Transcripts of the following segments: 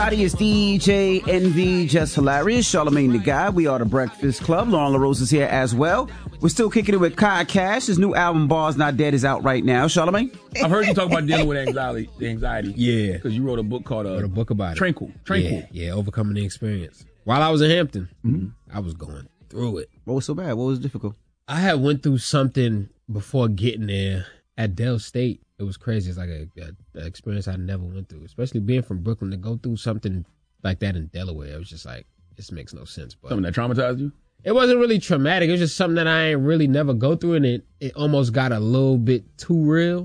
It's DJ NV, Just Hilarious, Charlamagne the Guy. We are the Breakfast Club. Lauren LaRose is here as well. We're still kicking it with Kai Cash. His new album, Bars Not Dead, is out right now. Charlamagne? I've heard you talk about dealing with anxiety. Yeah. Because you wrote a book called a book about Tranquil. Yeah, Overcoming the Experience. While I was in Hampton, I was going through it. What was so bad? What was difficult? I had went through something before getting there at Dell State. It was crazy. It's like an experience I never went through, especially being from Brooklyn. To go through something like that in Delaware, it was just like, this makes no sense. But something that traumatized you? It wasn't really traumatic. It was just something that I ain't really never go through, and it almost got a little bit too real.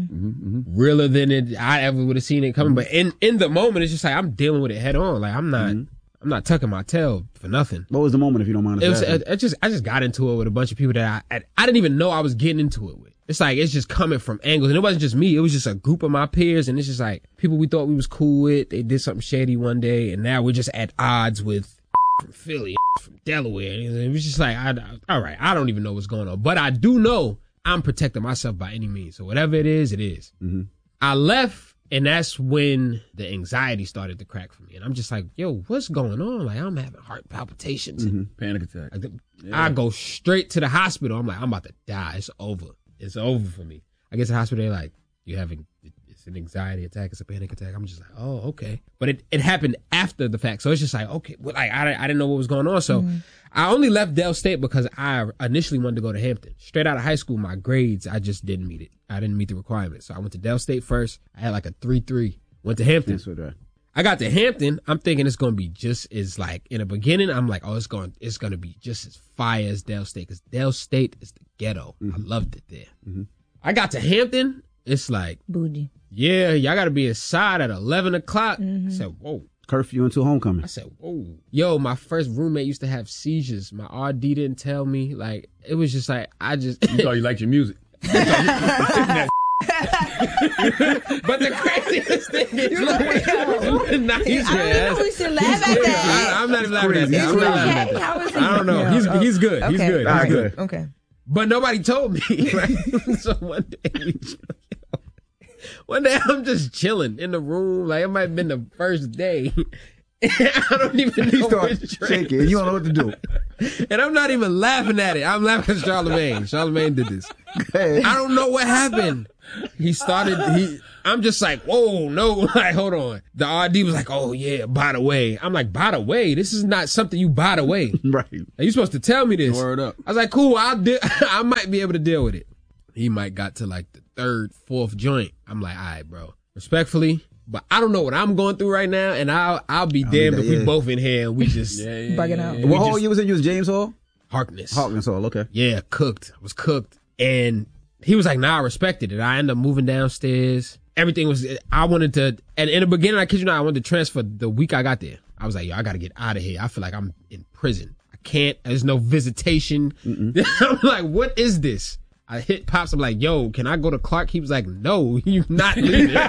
Realer than I ever would have seen it coming. But in the moment, it's just like I'm dealing with it head on. Like I'm not tucking my tail for nothing. What was the moment, if you don't mind? I just got into it with a bunch of people that I didn't even know I was getting into it with. It's like, it's just coming from angles. And it wasn't just me. It was just a group of my peers. And it's just like people we thought we was cool with. They did something shady one day. And now we're just at odds with from Philly, from Delaware. And it was just like, all right, I don't even know what's going on. But I do know I'm protecting myself by any means. So whatever it is, it is. I left. And that's when the anxiety started to crack for me. And I'm just like, yo, what's going on? Like, I'm having heart palpitations. Panic attack. I go straight to the hospital. I'm like, I'm about to die. It's over. It's over for me. I get to the hospital, they're like, it's an anxiety attack, it's a panic attack. I'm just like, oh, okay. But it happened after the fact. So it's just like, okay, well, like, I didn't know what was going on. So I only left Dell State because I initially wanted to go to Hampton. Straight out of high school, my grades, I just didn't meet it. I didn't meet the requirements. So I went to Dell State first. I had like a 3.3. Went to Hampton. That's what I got to Hampton. I'm thinking it's going to be just as like, in the beginning, I'm like, oh, it's going to be just as fire as Dell State. Because Dell State is the ghetto. I loved it there. I got to Hampton. It's like, bougie. Yeah, y'all got to be inside at 11 o'clock. I said, whoa. Curfew until homecoming. I said, whoa. Yo, my first roommate used to have seizures. My RD didn't tell me. Like, it was just like, You thought you liked your music. But the craziest thing is, I we should laugh at that. I'm not even laughing at that. I'm not laughing at that. How is he? I don't know. He's good. Okay. He's good. All He's right. good. Okay. But nobody told me. Right? So one day I'm just chilling in the room. Like, it might have been the first day. I don't even know which shaking. You don't know what to do. And I'm not even laughing at it. I'm laughing at Charlamagne. Charlamagne did this. I don't know what happened. I'm just like, whoa, no, like, hold on. The RD was like, oh yeah, by the way. I'm like, by the way? This is not something you by the way. Right. You're supposed to tell me this. Word up. I was like, cool, I might be able to deal with it. He might got to like the third, fourth joint. I'm like, all right, bro. Respectfully, but I don't know what I'm going through right now, and I'll be damned if we both in here and we just bugging out. What hall you was in? You was James Hall? Harkness Hall, okay. Yeah, was cooked. And he was like, nah, I respected it. I ended up moving downstairs. Everything was, I wanted to, and in the beginning, I kid you not, I wanted to transfer the week I got there. I was like, yo, I got to get out of here. I feel like I'm in prison. I can't, there's no visitation. I'm like, what is this? I hit Pops. I'm like, yo, can I go to Clark? He was like, no, you're not leaving. You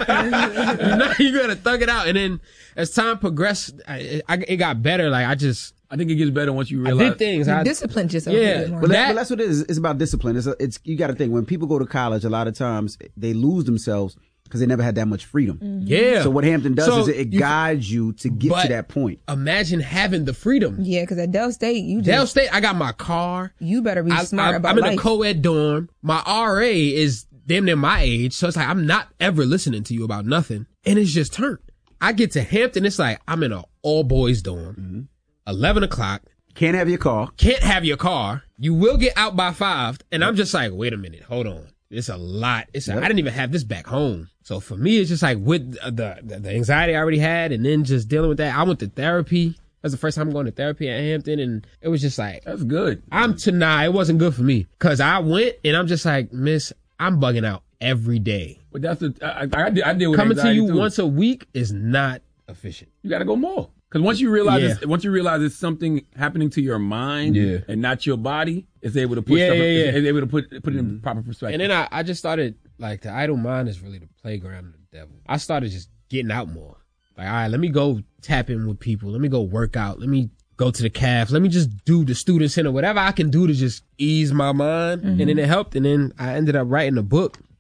gotta thug it out. And then as time progressed, it got better. Like, I think it gets better once you realize. I did things. You disciplined yourself. Yeah. But that's what it is. It's about discipline. It's you got to think, when people go to college, a lot of times they lose themselves because they never had that much freedom. Yeah. So what Hampton does is it guides you to get to that point. Imagine having the freedom. Yeah, because at Dell State, I got my car. You better be smart about I'm in life. a co-ed dorm. My RA is damn near my age. So it's like, I'm not ever listening to you about nothing. And it's just turned. I get to Hampton. It's like, I'm in an all boys dorm. 11 o'clock. Can't have your car. Can't have your car. You will get out by 5. And I'm just like, wait a minute. Hold on. It's a lot. I didn't even have this back home. So for me, it's just like with the anxiety I already had, and then just dealing with that. I went to therapy. That's the first time I'm going to therapy at Hampton, and it was just like, that's good. It wasn't good for me, because I went and I'm just like, miss, I'm bugging out every day. But that's I deal with coming to you too. once a week is not efficient. You got to go more. Because once you realize it's something happening to your mind and not your body, it's able to put stuff. It's able to put it in proper perspective. And then I just started, like, the idle mind is really the playground of the devil. I started just getting out more. Like, all right, let me go tap in with people. Let me go work out. Let me go to the calf. Let me just do the student center, whatever I can do to just ease my mind. And then it helped. And then I ended up writing a book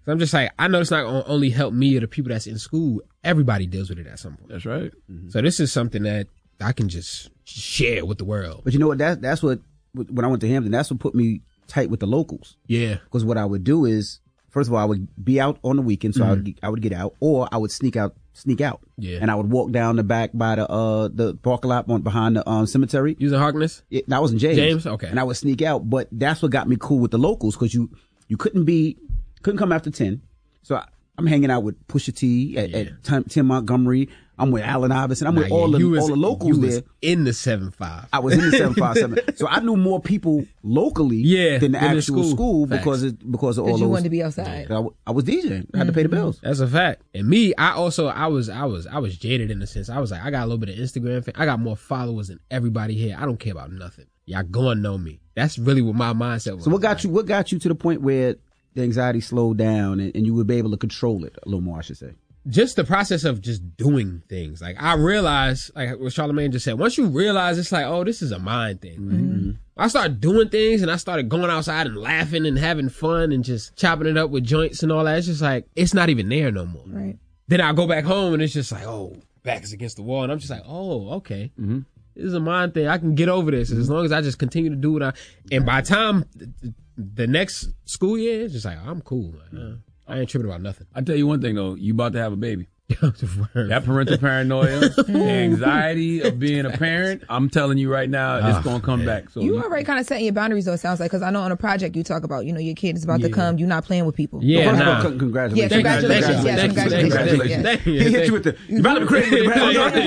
So I'm just like, I know it's not going to only help me or the people that's in school. Everybody deals with it at some point. That's right. Mm-hmm. So this is something that I can just share with the world. But you know what? That's what, when I went to Hampton, that's what put me tight with the locals. Yeah. Because what I would do is, first of all, I would be out on the weekend, so I would get out, or I would sneak out. Yeah. And I would walk down the back by the parking lot behind the cemetery. Using Harkness? I was in James. James? Okay. And I would sneak out, but that's what got me cool with the locals, because you couldn't come after 10. So I'm hanging out with Pusha T at Tim Montgomery. I'm with Allen Iverson. I'm with all the locals there. In the 7-5. I was in the 757. So I knew more people locally than the actual school because of all those. You wanted to be outside. I was DJing. I had to pay the bills. That's a fact. And me, I was jaded in a sense. I was like, I got a little bit of Instagram. I got more followers than everybody here. I don't care about nothing. Y'all go and know me. That's really what my mindset was. So what got you to the point where the anxiety slowed down and you would be able to control it a little more, I should say? Just the process of just doing things. Like, I realized, like what Charlamagne just said, once you realize it's like, oh, this is a mind thing. Mm-hmm. I started doing things and I started going outside and laughing and having fun and just chopping it up with joints and all that. It's just like, it's not even there no more. Right. Then I go back home and it's just like, oh, back is against the wall. And I'm just like, oh, okay. Mm-hmm. This is a mind thing. I can get over this as long as I just continue to do what and by the time the next school year, it's just like, I'm cool. I ain't tripping about nothing. I tell you one thing though, you about to have a baby. That parental paranoia, the anxiety of being a parent, I'm telling you right now, it's going to come back. So you already kind of setting your boundaries though, it sounds like, because I know on a project you talk about, your kid is about to come, you're not playing with people. Yeah, congratulations. Yeah, congratulations. Congratulations. He hit you with the, you about to be crazy. And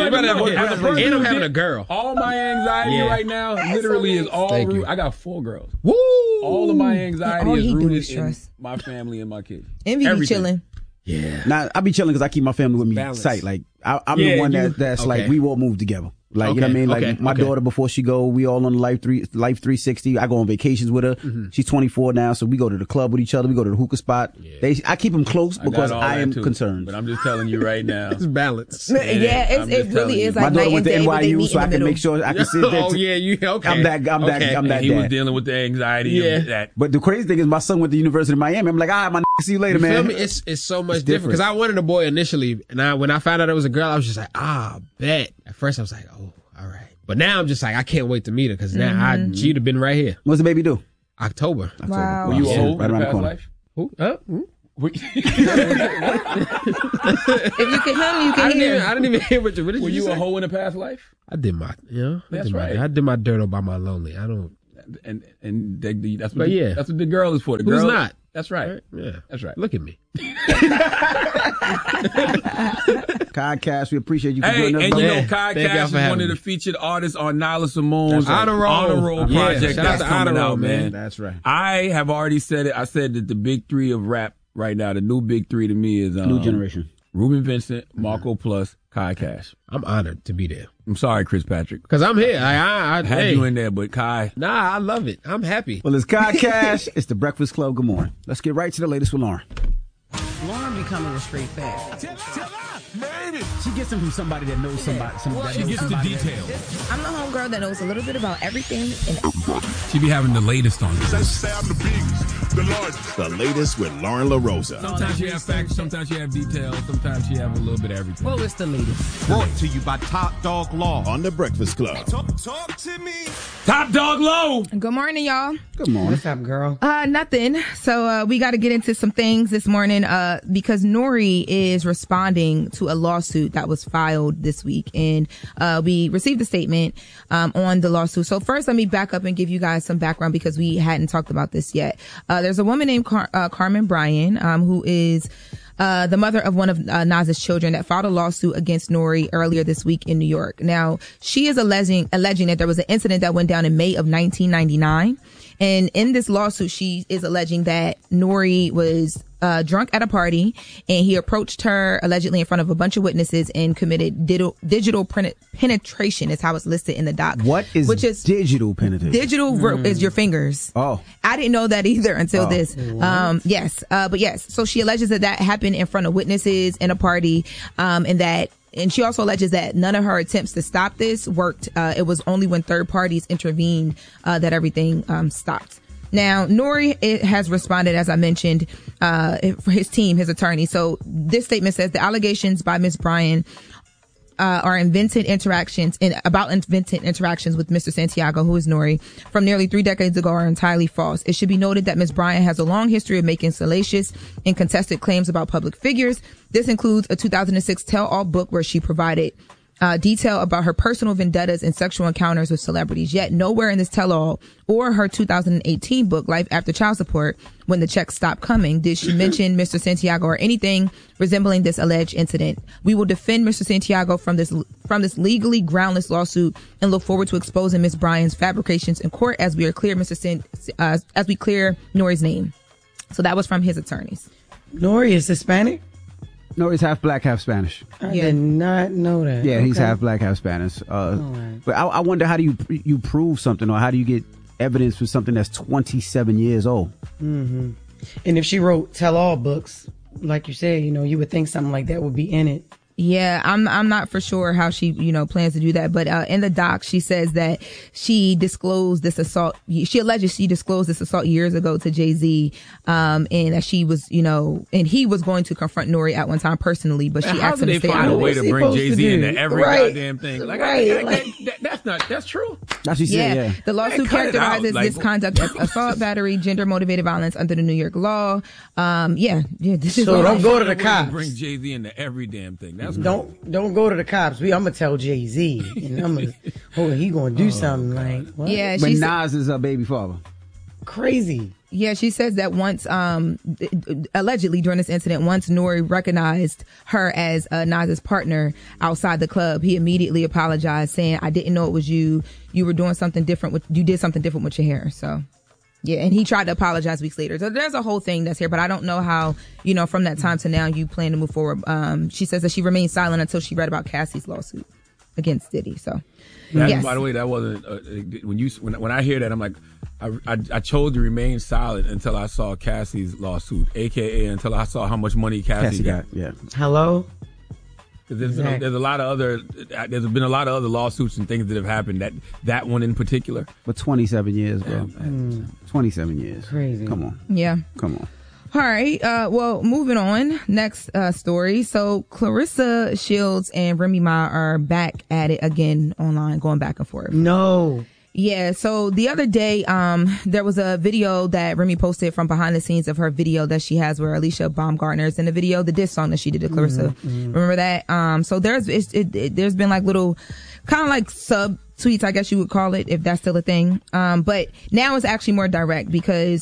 I'm having a girl. All my anxiety right now literally is all rooted. I got 4 girls. Woo! All of my anxiety is rooted in my family and my kids. Envy be chilling. Yeah. Now I be chilling because I keep my family with me tight. Like I'm the one that's like we all move together. Like you know what I mean? Like my daughter before she go, we all on the Life 360. I go on vacations with her. Mm-hmm. She's 24 now, so we go to the club with each other. We go to the hookah spot. Yeah. I keep them close because I am concerned. But I'm just telling you right now, it's balance. It really is. Like my daughter went to NYU, so I can make sure I can sit there. Oh yeah, I'm that. He was dealing with the anxiety of that. But the crazy thing is, my son went to the University of Miami. I'm like, my see you later, man. Feel me? It's so much different because I wanted a boy initially, and when I found out it was a girl, I was just like, bet. At first, I was like, oh, all right. But now I'm just like, I can't wait to meet her because now she'd have been right here. What's the baby do? October. Wow. Were you old right in around the the past corner? life? Who? If you can hear, you can hear. I didn't even hear what you Were you a hoe in the past life? I did my, That's right. I did my dirt all by my lonely. I don't. And that's what that's what the girl is for. The Who's girl, not? That's right. Yeah, that's right. Look at me. Podcast, we appreciate you for joining us. And Podcast is one of the featured artists on Nyla Simone's Honor Roll project that's coming out, man. That's right. I have already said it. I said that the big 3 of rap right now, the new big 3 to me is new generation. Ruben Vincent, Marco Plus, Kai Cash. I'm honored to be there. I'm sorry, Chris Patrick. Because I'm here. I had you in there, but Kai. Nah, I love it. I'm happy. Well, it's Kai Cash. It's the Breakfast Club. Good morning. Let's get right to the latest with Lauren. Lauren becoming a straight fact. She gets them from somebody that knows somebody. She gets the details. I'm the homegirl that knows a little bit about everything and everybody. She be having the latest on this. The latest with Lauren LaRosa. Sometimes you have facts, sometimes you have details, sometimes you have a little bit of everything. Well, it's the latest. Brought to you by Top Dog Law on The Breakfast Club. Talk to me. Top Dog Low. Good morning, y'all. Good morning. What's up, girl? Nothing. So we got to get into some things this morning because Nori is responding to a lawsuit that was filed this week. And we received a statement on the lawsuit. So first, let me back up and give you guys some background because we hadn't talked about this yet. There's a woman named Carmen Bryan who is the mother of one of Nas's children that filed a lawsuit against Nori earlier this week in New York. Now, she is alleging that there was an incident that went down in May of 1999. And in this lawsuit, she is alleging that Nori was drunk at a party and he approached her allegedly in front of a bunch of witnesses and committed digital penetration is how it's listed in the doc. What is digital penetration? Digital is your fingers. Oh. I didn't know that either until this. Yes. But yes. So she alleges that happened in front of witnesses in a party, and she also alleges that none of her attempts to stop this worked. It was only when third parties intervened that everything stopped. Now, Nori has responded, as I mentioned, for his team, his attorney. So this statement says the allegations by Ms. Bryan are invented interactions with Mr. Santiago, who is Nori, from nearly 3 decades ago are entirely false. It should be noted that Ms. Bryan has a long history of making salacious and contested claims about public figures. This includes a 2006 tell-all book where she provided detail about her personal vendettas and sexual encounters with celebrities. Yet nowhere in this tell-all or her 2018 book, Life After Child Support, When the Checks Stopped Coming, did she mention Mr. Santiago or anything resembling this alleged incident. We will defend Mr. Santiago from this legally groundless lawsuit and look forward to exposing Ms. Bryan's fabrications in court as we clear Nori's name. So that was from his attorneys. Nori is Hispanic? No, he's half black, half Spanish. I did not know that. Yeah, he's half black, half Spanish. Right. But I wonder, how do you prove something, or how do you get evidence for something that's 27 years old? Mm-hmm. And if she wrote tell-all books, like you said, you would think something like that would be in it. Yeah, I'm not for sure how she, plans to do that. But in the doc, she says that she disclosed this assault. She alleges she disclosed this assault years ago to Jay-Z, and that she was, and he was going to confront Nori at one time personally, but she asked him to stay out of it. How do they find a way to bring Jay-Z into every goddamn thing? That's true. That's what she said, yeah. The lawsuit characterizes this conduct as assault, battery, gender-motivated violence under the New York law. This is so don't go to the cops. Bring Jay-Z into every damn thing. Don't go to the cops. I'm gonna tell Jay-Z, and I'm gonna, he gonna do something like what? Yeah. But Nas is her baby father. Crazy. Yeah, she says that once, allegedly during this incident, once Nori recognized her as Nas's partner outside the club, he immediately apologized, saying, "I didn't know it was you. You were doing something different. You did something different with your hair." So. Yeah, and he tried to apologize weeks later. So there's a whole thing that's here, but I don't know how, from that time to now you plan to move forward. She says that she remained silent until she read about Cassie's lawsuit against Diddy. So, yes. By the way, that wasn't when I hear that, I'm like, I chose to remain silent until I saw Cassie's lawsuit, aka until I saw how much money Cassie got. Yeah. Hello. There's been a lot of other lawsuits and things that have happened. That one in particular. But 27 years, bro. 27 years. Crazy. Come on. Yeah. Come on. All right. Well, moving on. Next story. So Clarissa Shields and Remy Ma are back at it again online, going back and forth. No. Yeah, so the other day, there was a video that Remy posted from behind the scenes of her video that she has where Alicia Baumgartner is in the video, the diss song that she did to Clarissa. Remember that? So there's been like little, kind of like sub tweets, I guess you would call it, if that's still a thing. But now it's actually more direct because,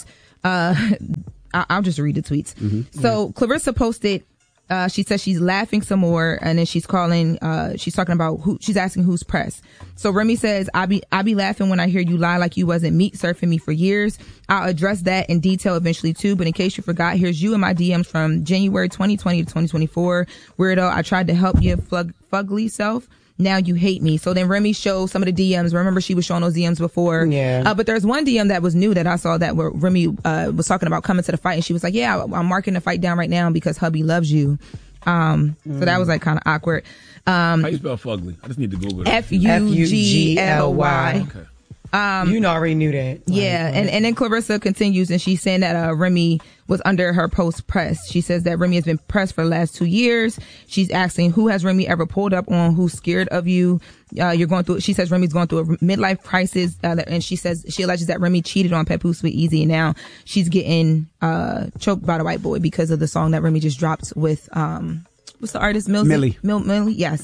I'll just read the tweets. So Clarissa posted, she says she's laughing some more, and then she's talking about she's asking who's pressed. So Remy says, I be laughing when I hear you lie like you wasn't meat surfing me for years. I'll address that in detail eventually too, but in case you forgot, here's you in my DMs from January 2020 to 2024. Weirdo, I tried to help you fugly self. Now you hate me. So then Remy shows some of the DMs. Remember, she was showing those DMs before. Yeah. But there's one DM that was new that I saw that where Remy was talking about coming to the fight, and she was like, "Yeah, I'm marking the fight down right now because hubby loves you." So that was like kind of awkward. How you spell fugly? I just need to Google it. Fugly. Okay. You already knew that. Yeah, and then Clarissa continues, and she's saying that Remy was under her post press. She says that Remy has been pressed for the last 2 years. She's asking, who has Remy ever pulled up on? Who's scared of you? She says Remy's going through a midlife crisis, and she alleges that Remy cheated on Papoose with Easy, and now she's getting choked by the white boy because of the song that Remy just dropped with what's the artist? Millie. Millie, yes.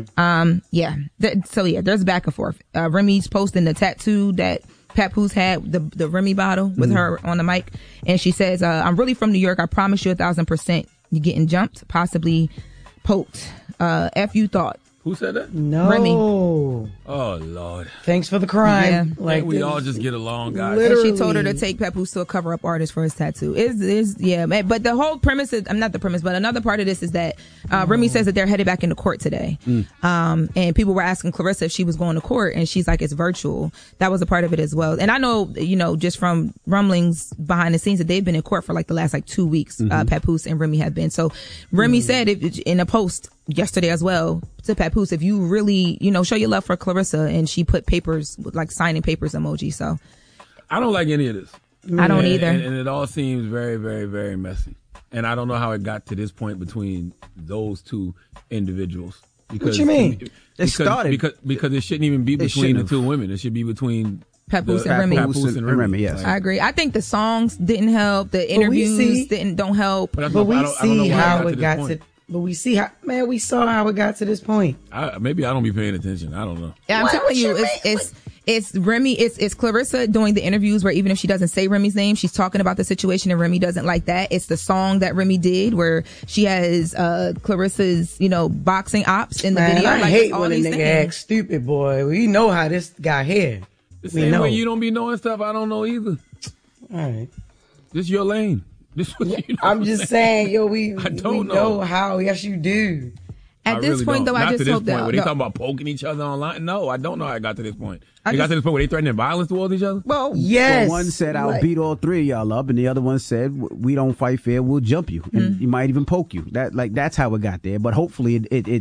So there's back and forth. Remy's posting the tattoo that Papoose had, the Remy bottle with her on the mic. And she says, I'm really from New York. I promise you 1,000%. You're getting jumped, possibly poked. F you thought. Who said that? No. Remy. Oh, Lord. Thanks for the crime. Yeah. Like we all just get along, guys. And she told her to take Papoose to a cover-up artist for his tattoo. But the whole premise is, not the premise, but another part of this is that Remy says that they're headed back into court today. And people were asking Clarissa if she was going to court, and she's like, it's virtual. That was a part of it as well. And I know, just from rumblings behind the scenes that they've been in court for like the last 2 weeks, Papoose and Remy have been. So Remy said in a post yesterday as well to Papoose, if you really, show your love for Clarissa, and she put papers, like signing papers emoji. So I don't like any of this. I don't either. And it all seems very, very, very messy. And I don't know how it got to this point between those two individuals. What you mean? It started because it shouldn't even be between the two women. It should be between Papoose and Remy. Papoose and Remy. Yes, I agree. I think the songs didn't help. The interviews don't help. But we see how it got to. But we see how, man, we saw how it got to this point. Maybe I don't be paying attention. I don't know. Yeah, I'm telling you, it's Remy, it's Clarissa doing the interviews where even if she doesn't say Remy's name, she's talking about the situation and Remy doesn't like that. It's the song that Remy did where she has Clarissa's, boxing ops in the video. I hate when a nigga acts stupid, boy. We know how this guy here. The same way you don't be knowing stuff I don't know either. All right. This your lane. I'm just saying, we know how. Yes, you do. At this point, though, I just hope that. Were they talking about poking each other online? No, I don't know how it got to this point. It got to this point where they threatening violence towards each other? Well, yes. One said, I'll beat all three of y'all up. And the other one said, we don't fight fair, we'll jump you. And you might even poke you. That's how it got there. But hopefully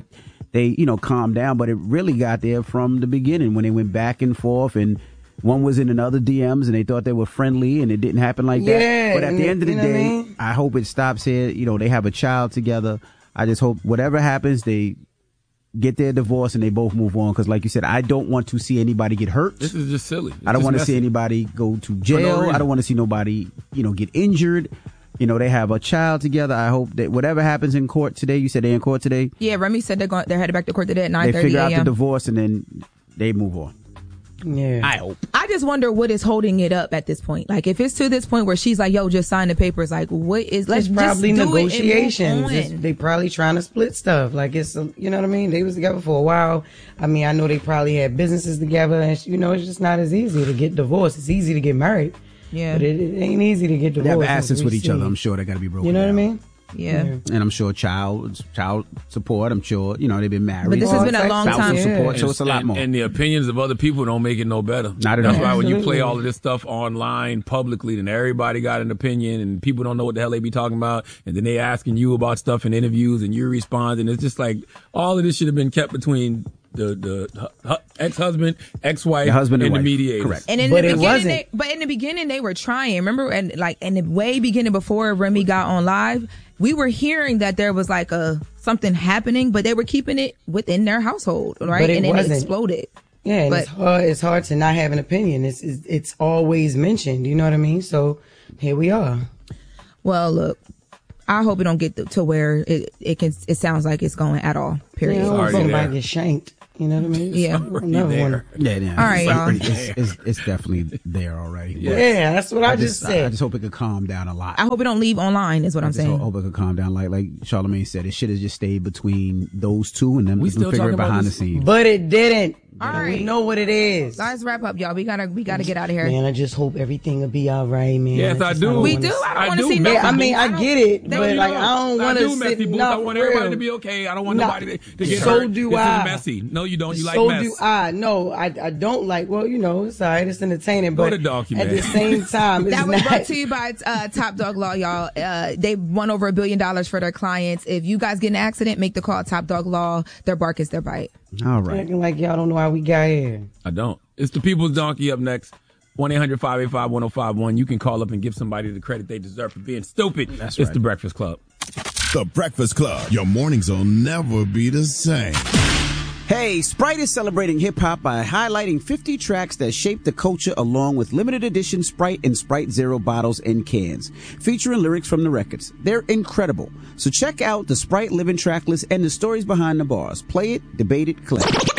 they calmed down. But it really got there from the beginning when they went back and forth and one was in another DMs and they thought they were friendly and it didn't happen like that. But at the end of the day, I hope it stops here. They have a child together. I just hope whatever happens, they get their divorce and they both move on. Because like you said, I don't want to see anybody get hurt. This is just silly. I don't want to see anybody go to jail. I don't want to see nobody, get injured. They have a child together. I hope that whatever happens in court today, you said they're in court today? Yeah, Remy said they're headed back to court today at 9:30 a.m. They figure out the divorce and then they move on. Yeah. I hope. I just wonder what is holding it up at this point. Like, if it's to this point where she's like, yo, just sign the papers, like, what is, let's just probably do negotiations. They probably trying to split stuff. Like, it's, you know what I mean? They was together for a while. I mean, I know they probably had businesses together and, it's just not as easy to get divorced. It's easy to get married. Yeah. But it ain't easy to get divorced. They have assets with each other. I'm sure they got to be broken You know down. what I mean? Yeah. And I'm sure child support, I'm sure, they've been married. But this has been a long time. Support, so it's a lot more. And the opinions of other people don't make it no better. Not at all. That's why when you play all of this stuff online publicly, then everybody got an opinion and people don't know what the hell they be talking about. And then they asking you about stuff in interviews and you respond. And it's just like all of this should have been kept between the ex-husband, ex-wife, and the mediator. Correct. And in the beginning, they were trying. Remember, and like in the way beginning before Remy got on live, we were hearing that there was like something happening, but they were keeping it within their household, right? And then it exploded. Yeah, and it's hard to not have an opinion. It's always mentioned. You know what I mean? So here we are. Well, look. I hope it don't get to where it sounds like it's going at all. Period. Somebody get shanked. You know what I mean? Yeah. Yeah. All right, y'all. It's definitely there already. Yeah, that's what I just said. I just hope it could calm down a lot. I hope it don't leave online is what I'm saying. I hope it could calm down. Like Charlamagne said, it should have just stayed between those two and then we can figure it behind the scenes. But it didn't. All right. We know what it is. Let's wrap up, y'all. We gotta get out of here. Man, I just hope everything will be all right, man. Yes, I do. We do. I don't want to see no. I mean, I get it, but like I don't want to sit. I want everybody to be okay. I don't want nobody to get hurt. So do I. This is messy. No, you don't. You like mess. So do I. No, I don't like. Well, it's all right. It's entertaining, but at the same time, it's that was brought to you by Top Dog Law, y'all. They won over $1 billion for their clients. If you guys get in an accident, make the call. Top Dog Law. Their bark is their bite. All right. Acting like y'all don't know how we got here. I don't. It's the People's Donkey up next. 1-800-585-1051. You can call up and give somebody the credit they deserve for being stupid. That's right. It's The Breakfast Club. The Breakfast Club. Your mornings will never be the same. Hey, Sprite is celebrating hip-hop by highlighting 50 tracks that shaped the culture along with limited edition Sprite and Sprite Zero bottles and cans, featuring lyrics from the records. They're incredible. So check out the Sprite Living track list and the stories behind the bars. Play it, debate it, collect it.